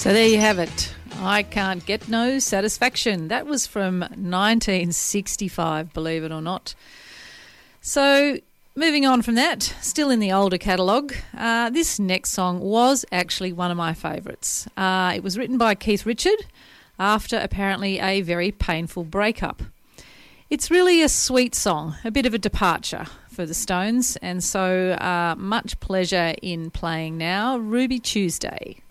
So there you have it. I Can't Get No Satisfaction. That was from 1965, believe it or not. So moving on from that, still in the older catalogue, this next song was actually one of my favourites. It was written by Keith Richard after apparently a very painful breakup. It's really a sweet song, a bit of a departure for the Stones, and so much pleasure in playing now Ruby Tuesday.